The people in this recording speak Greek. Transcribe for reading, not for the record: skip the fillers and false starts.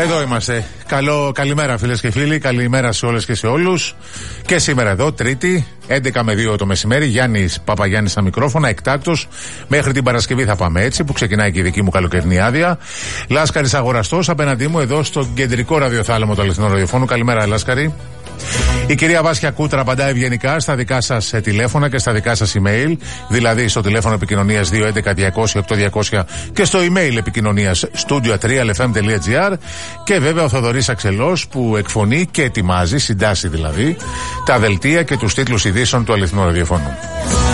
Εδώ είμαστε. Καλημέρα φίλες και φίλοι, καλημέρα σε όλες και σε όλους. Και σήμερα εδώ, Τρίτη, 11 με 2 το μεσημέρι, Γιάννης Παπαγιάννης στα μικρόφωνα, εκτάκτος. Μέχρι την Παρασκευή θα πάμε έτσι, που ξεκινάει και η δική μου καλοκαιρινή άδεια. Λάσκαρης Αγοραστός απέναντί μου εδώ στο κεντρικό ραδιοθάλαμο του Αληθινού Ραδιοφώνου. Καλημέρα, Λάσκαρη. Η κυρία Βάσια Κούτρα απαντά ευγενικά στα δικά σας τηλέφωνα και στα δικά σας email, δηλαδή στο τηλέφωνο επικοινωνίας 211-200-8200 και στο email επικοινωνίας studio3lfm.gr, και βέβαια ο Θοδωρής Αξελός που εκφωνεί και ετοιμάζει, συντάσσει δηλαδή, τα δελτία και τους τίτλους ειδήσεων του Αληθινού Ραδιοφώνου.